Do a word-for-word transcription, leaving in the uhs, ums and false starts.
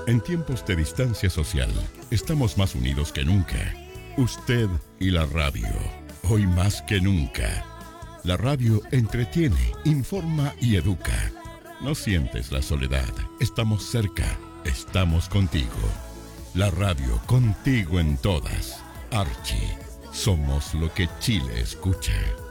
En tiempos de distancia social, estamos más unidos que nunca. Usted y la radio, hoy más que nunca. La radio entretiene, informa y educa. No sientes la soledad, estamos cerca, estamos contigo. La radio contigo en todas. Archie, somos lo que Chile escucha.